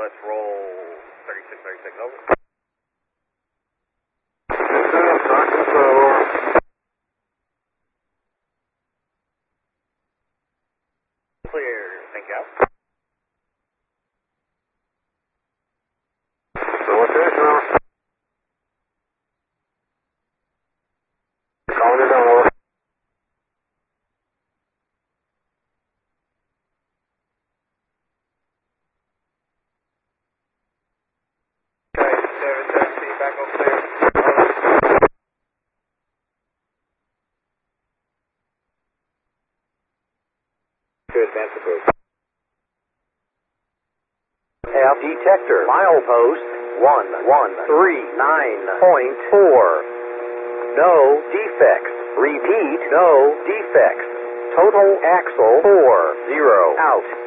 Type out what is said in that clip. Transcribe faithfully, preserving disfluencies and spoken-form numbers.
let's roll thirty-six thirty-six, over. Clear, thank you. So what's this now? Calling it down, over. Okay, seven seventeen, back on clear. Good, advance approved. F detector, milepost one one three nine point four. No defects. Repeat, no defects. Total axle four zero out.